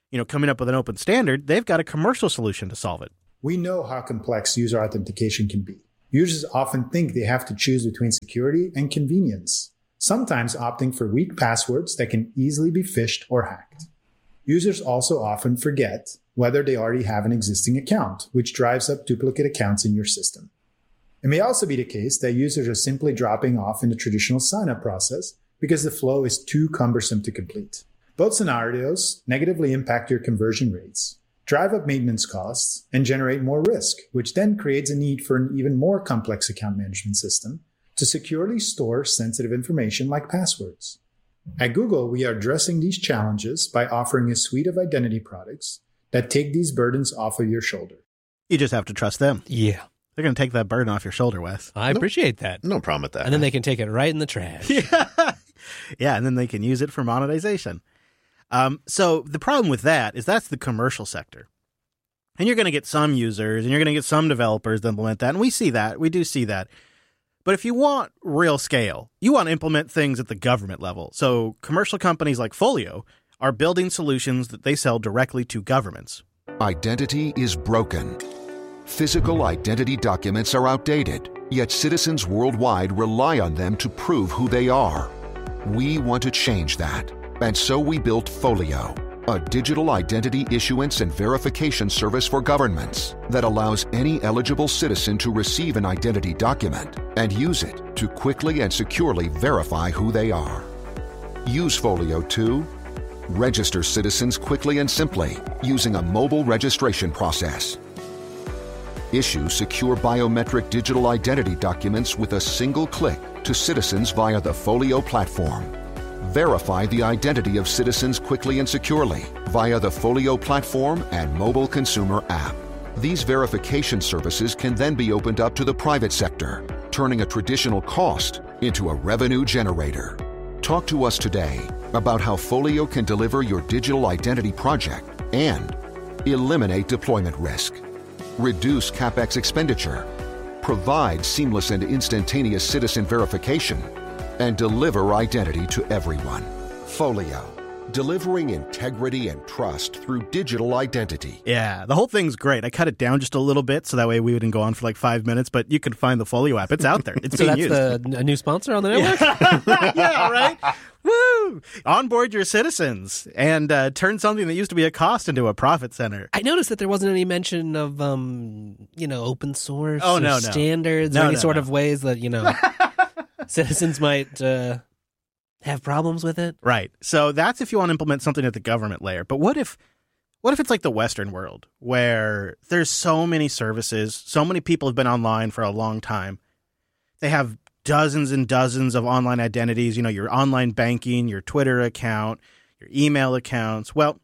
S2: coming up with an open standard, they've got a commercial solution to solve it.
S5: We know how complex user authentication can be. Users often think they have to choose between security and convenience, sometimes opting for weak passwords that can easily be phished or hacked. Users also often forget whether they already have an existing account, which drives up duplicate accounts in your system. It may also be the case that users are simply dropping off in the traditional sign-up process because the flow is too cumbersome to complete. Both scenarios negatively impact your conversion rates, drive up maintenance costs, and generate more risk, which then creates a need for an even more complex account management system to securely store sensitive information like passwords. At Google, we are addressing these challenges by offering a suite of identity products that take these burdens off of your shoulder.
S2: You just have to trust them.
S3: Yeah.
S2: They're going to take that burden off your shoulder, Wes.
S3: I appreciate that.
S4: No problem with that.
S3: And then they can take it right in the trash.
S2: Yeah, and then they can use it for monetization. So the problem with that is that's the commercial sector. And you're going to get some users and you're going to get some developers to implement that. And we see that. We do see that. But if you want real scale, you want to implement things at the government level. So commercial companies like Folio are building solutions that they sell directly to governments.
S6: Identity is broken. Physical identity documents are outdated, yet citizens worldwide rely on them to prove who they are. We want to change that, and so we built Folio, a digital identity issuance and verification service for governments that allows any eligible citizen to receive an identity document and use it to quickly and securely verify who they are. Use Folio to register citizens quickly and simply using a mobile registration process. Issue secure biometric digital identity documents with a single click to citizens via the Folio platform. Verify the identity of citizens quickly and securely via the Folio platform and mobile consumer app. These verification services can then be opened up to the private sector, turning a traditional cost into a revenue generator. Talk to us today about how Folio can deliver your digital identity project and eliminate deployment risk, reduce CapEx expenditure, provide seamless and instantaneous citizen verification, and deliver identity to everyone. Folio, delivering integrity and trust through digital identity.
S2: Yeah, the whole thing's great. I cut it down just a little bit so that way we wouldn't go on for like 5 minutes, but you can find the Folio app. It's out there. It's
S3: So
S2: being
S3: that's
S2: used.
S3: a new sponsor on the network?
S2: Yeah, right? Woo! Onboard your citizens and turn something that used to be a cost into a profit center.
S3: I noticed that there wasn't any mention of, open source
S2: Oh,
S3: or
S2: no.
S3: standards
S2: No,
S3: or any
S2: no,
S3: sort
S2: no.
S3: of ways that, citizens might have problems with it.
S2: Right. So that's if you want to implement something at the government layer. But what if it's like the Western world where there's so many services, so many people have been online for a long time. They have dozens and dozens of online identities, your online banking, your Twitter account, your email accounts. Well,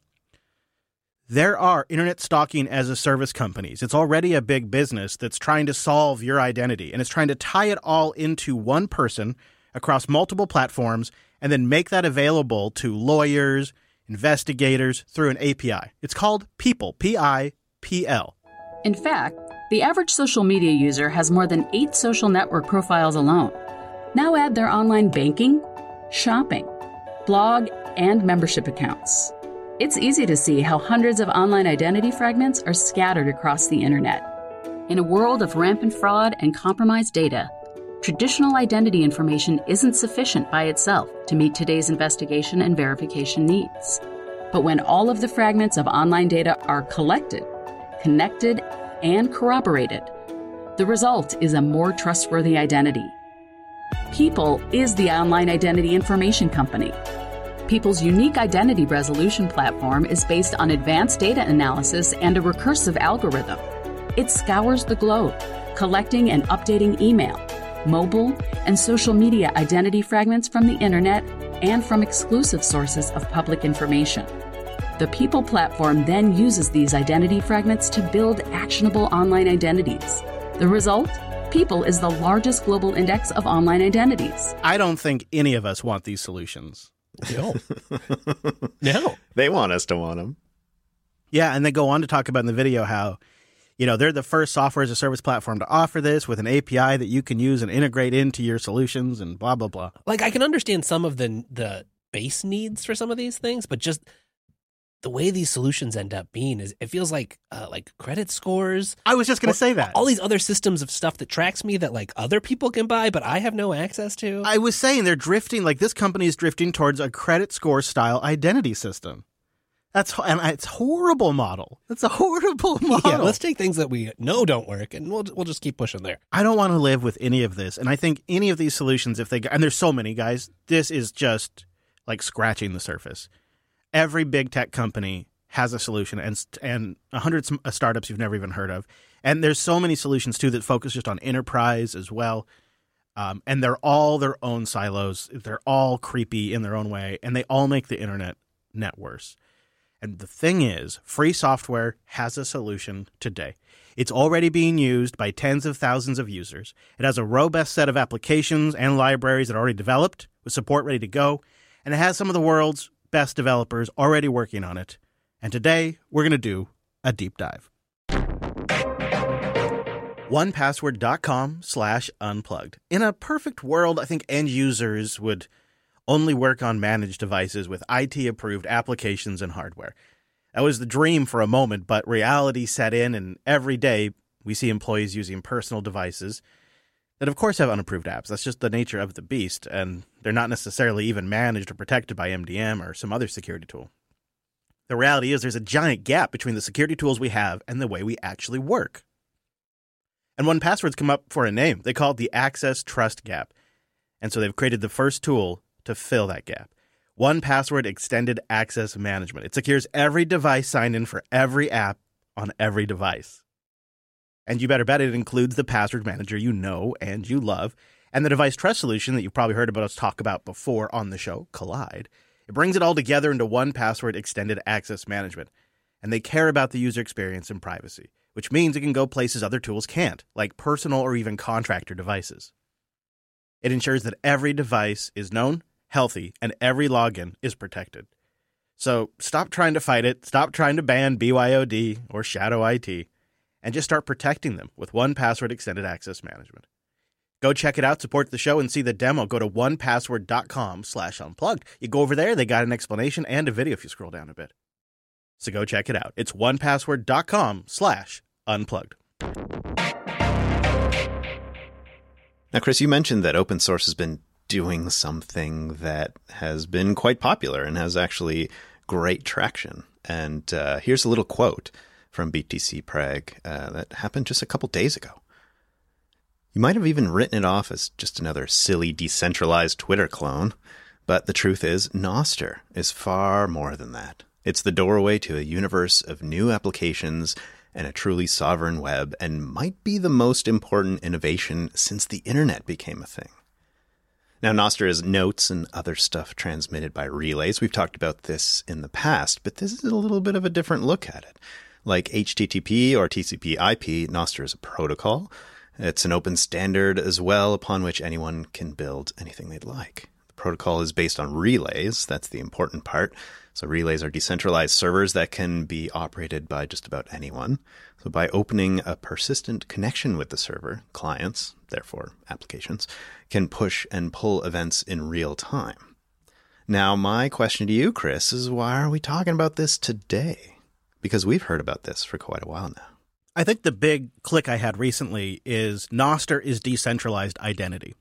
S2: there are internet stalking as a service companies. It's already a big business that's trying to solve your identity, and it's trying to tie it all into one person across multiple platforms and then make that available to lawyers, investigators through an API. It's called People, P-I-P-L.
S7: In fact, the average social media user has more than 8 social network profiles alone. Now add their online banking, shopping, blog, and membership accounts. It's easy to see how hundreds of online identity fragments are scattered across the internet. In a world of rampant fraud and compromised data, traditional identity information isn't sufficient by itself to meet today's investigation and verification needs. But when all of the fragments of online data are collected, connected, and corroborated, the result is a more trustworthy identity. People is the online identity information company. People's unique identity resolution platform is based on advanced data analysis and a recursive algorithm. It scours the globe, collecting and updating email, mobile, and social media identity fragments from the internet and from exclusive sources of public information. The People platform then uses these identity fragments to build actionable online identities. The result? People is the largest global index of online identities.
S2: I don't think any of us want these solutions.
S3: No.
S4: They want us to want them.
S2: Yeah, and they go on to talk about in the video how, they're the first software as a service platform to offer this with an API that you can use and integrate into your solutions and blah, blah, blah.
S3: Like, I can understand some of the base needs for some of these things, but just the way these solutions end up being is it feels like credit scores.
S2: I was just going to say that.
S3: All these other systems of stuff that tracks me that like other people can buy, but I have no access to.
S2: I was saying they're drifting, like this company is drifting towards a credit score style identity system. It's a horrible model. It's a horrible model.
S3: Yeah, let's take things that we know don't work, and we'll just keep pushing there.
S2: I don't want to live with any of this, and I think any of these solutions, and there's so many, guys, this is just like scratching the surface. Every big tech company has a solution, and 100 startups you've never even heard of, and there's so many solutions too that focus just on enterprise as well, and they're all their own silos. They're all creepy in their own way, and they all make the internet worse. And the thing is, free software has a solution today. It's already being used by tens of thousands of users. It has a robust set of applications and libraries that are already developed with support ready to go. And it has some of the world's best developers already working on it. And today, we're going to do a deep dive. 1password.com/unplugged. In a perfect world, I think end users would only work on managed devices with IT-approved applications and hardware. That was the dream for a moment, but reality set in, and every day we see employees using personal devices that, of course, have unapproved apps. That's just the nature of the beast, and they're not necessarily even managed or protected by MDM or some other security tool. The reality is there's a giant gap between the security tools we have and the way we actually work. And 1Password's come up for a name. They call it the Access Trust Gap. And so they've created the first tool to fill that gap. 1Password Extended Access Management. It secures every device signed in for every app on every device. And you better bet it includes the password manager you know and you love, and the device trust solution that you've probably heard about us talk about before on the show, Collide. It brings it all together into 1Password Extended Access Management. And they care about the user experience and privacy, which means it can go places other tools can't, like personal or even contractor devices. It ensures that every device is known, healthy, and every login is protected. So stop trying to fight it, stop trying to ban BYOD or Shadow IT, and just start protecting them with 1Password Extended Access Management. Go check it out, support the show, and see the demo. Go to 1password.com/unplugged. You go over there, they got an explanation and a video if you scroll down a bit. So go check it out. It's 1password.com/unplugged.
S4: Now, Chris, you mentioned that open source has been doing something that has been quite popular and has actually great traction. And here's a little quote from BTC Prague that happened just a couple days ago. You might have even written it off as just another silly decentralized Twitter clone, but the truth is Nostr is far more than that. It's the doorway to a universe of new applications and a truly sovereign web, and might be the most important innovation since the internet became a thing. Now, Nostr is notes and other stuff transmitted by relays. We've talked about this in the past, but this is a little bit of a different look at it. Like HTTP or TCP/IP, Nostr is a protocol. It's an open standard as well upon which anyone can build anything they'd like. The protocol is based on relays. That's the important part. So relays are decentralized servers that can be operated by just about anyone. So by opening a persistent connection with the server, clients, therefore applications, can push and pull events in real time. Now, my question to you, Chris, is why are we talking about this today? Because we've heard about this for quite a while now.
S2: I think the big click I had recently is Nostr is decentralized identity.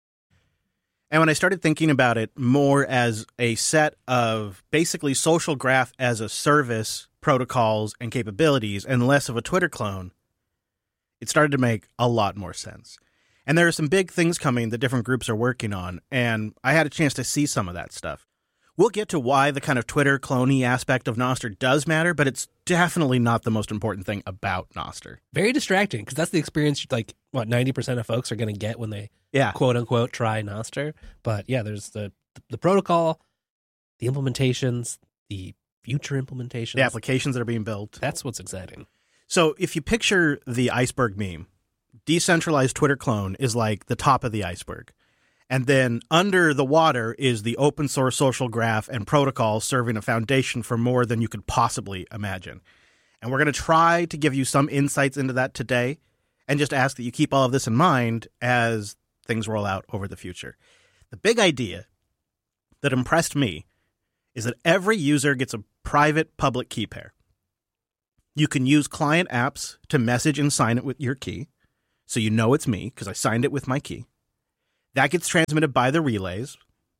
S2: And when I started thinking about it more as a set of basically social graph as a service protocols and capabilities and less of a Twitter clone, it started to make a lot more sense. And there are some big things coming that different groups are working on, and I had a chance to see some of that stuff. We'll get to why the kind of Twitter cloney aspect of Nostr does matter, but it's definitely not the most important thing about Nostr.
S3: Very distracting, because that's the experience, like, what, 90% of folks are going to get when they, quote-unquote, try Nostr. But, yeah, there's the protocol, the implementations, the future implementations.
S2: The applications that are being built.
S3: That's what's exciting.
S2: So if you picture the iceberg meme, decentralized Twitter clone is like the top of the iceberg. And then under the water is the open source social graph and protocol serving a foundation for more than you could possibly imagine. And we're going to try to give you some insights into that today and just ask that you keep all of this in mind as things roll out over the future. The big idea that impressed me is that every user gets a private-public key pair. You can use client apps to message and sign it with your key, so you know it's me because I signed it with my key. That gets transmitted by the relays.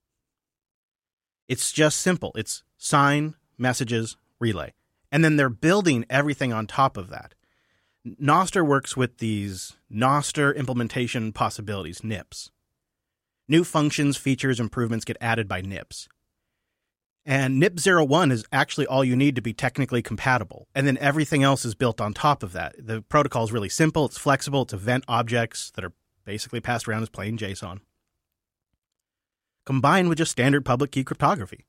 S2: It's just simple. It's sign, messages, relay. And then they're building everything on top of that. Nostr works with these Nostr implementation possibilities, NIPs. New functions, features, improvements get added by NIPs. And NIP 01 is actually all you need to be technically compatible. And then everything else is built on top of that. The protocol is really simple. It's flexible. It's event objects that are basically passed around as plain JSON, combined with just standard public key cryptography.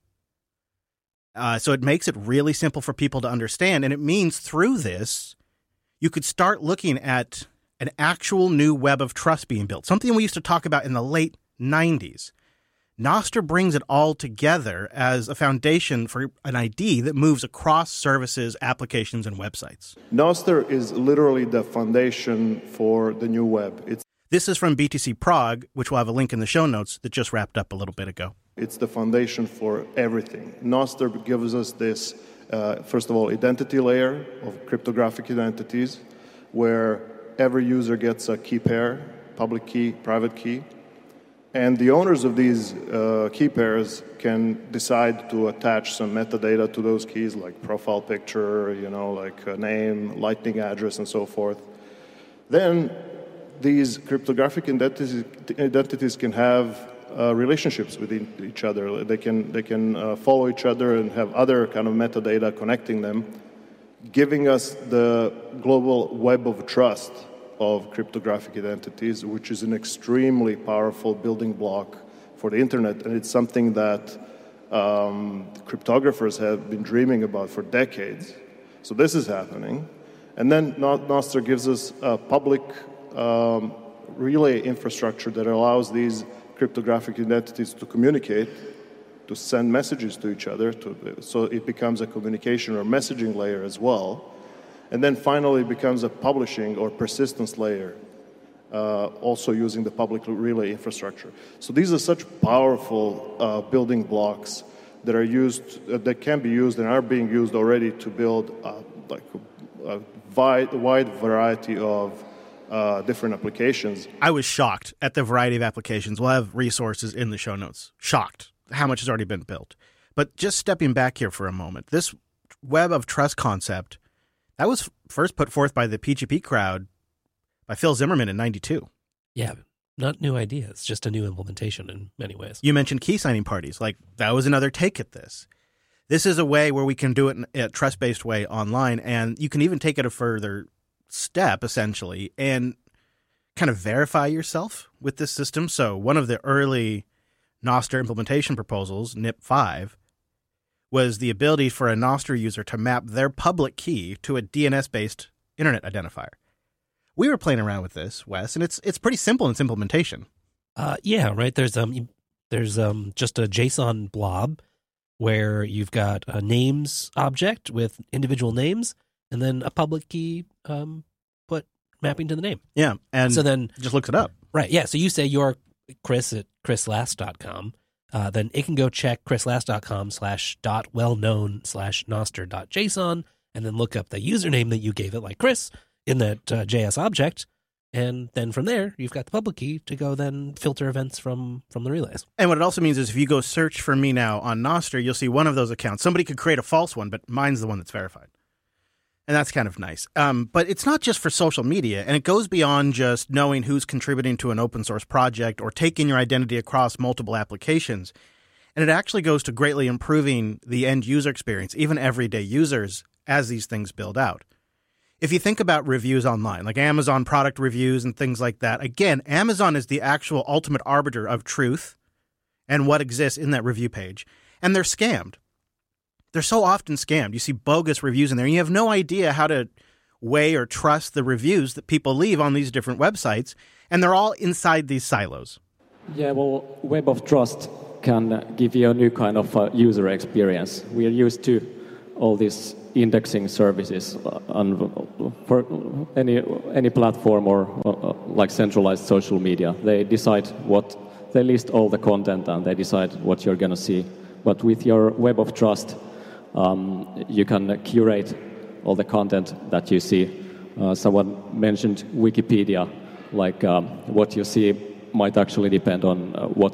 S2: So it makes it really simple for people to understand. And it means through this, you could start looking at an actual new web of trust being built, something we used to talk about in the late 90s. Nostr brings it all together as a foundation for an ID that moves across services, applications, and websites.
S8: Nostr is literally the foundation for the new web.
S2: This is from BTC Prague, which we'll have a link in the show notes, that just wrapped up a little bit ago.
S8: It's the foundation for everything. Nostr gives us this, first of all, identity layer of cryptographic identities, where every user gets a key pair, public key, private key. And the owners of these key pairs can decide to attach some metadata to those keys, like profile picture, like a name, lightning address, and so forth. Then these cryptographic identities can have relationships with each other. They can follow each other and have other kind of metadata connecting them, giving us the global web of trust of cryptographic identities, which is an extremely powerful building block for the internet, and it's something that cryptographers have been dreaming about for decades. So this is happening. And then Nostr gives us a public relay infrastructure that allows these cryptographic identities to communicate, to send messages to each other, so it becomes a communication or messaging layer as well. And then finally it becomes a publishing or persistence layer, also using the public relay infrastructure. So these are such powerful building blocks that are used, that can be used and are being used already to build a wide variety of different applications.
S2: I was shocked at the variety of applications. We'll have resources in the show notes. Shocked how much has already been built. But just stepping back here for a moment, this web of trust concept, that was first put forth by the PGP crowd by Phil Zimmerman in 92.
S3: Yeah, not new ideas, just a new implementation in many ways.
S2: You mentioned key signing parties. That was another take at this. This is a way where we can do it in a trust-based way online, and you can even take it a further step, essentially, and kind of verify yourself with this system. So one of the early Nostr implementation proposals, NIP 5, was the ability for a Nostr user to map their public key to a DNS-based internet identifier. We were playing around with this, Wes, and it's pretty simple in its implementation.
S3: Yeah, right. There's just a JSON blob where you've got a names object with individual names, and then a public key put mapping to the name.
S2: Yeah, and
S3: so then
S2: it just looks it up.
S3: Right. Yeah. So you say you're Chris at chrislast.com. Then it can go check chrislast.com/.wellknown/nostr.json and then look up the username that you gave it, like Chris, in that JS object. And then from there, you've got the public key to go then filter events from the relays.
S2: And what it also means is if you go search for me now on Nostr, you'll see one of those accounts. Somebody could create a false one, but mine's the one that's verified. And that's kind of nice. But it's not just for social media, and it goes beyond just knowing who's contributing to an open source project or taking your identity across multiple applications. And it actually goes to greatly improving the end user experience, even everyday users, as these things build out. If you think about reviews online, like Amazon product reviews and things like that, again, Amazon is the actual ultimate arbiter of truth and what exists in that review page. And they're scammed. They're so often scammed. You see bogus reviews in there, and you have no idea how to weigh or trust the reviews that people leave on these different websites, and they're all inside these silos.
S9: Yeah, well, Web of Trust can give you a new kind of user experience. We are used to all these indexing services for any platform or like centralized social media. They list all the content and they decide what you're going to see. But with your Web of Trust, you can curate all the content that you see. Someone mentioned Wikipedia, like what you see might actually depend on what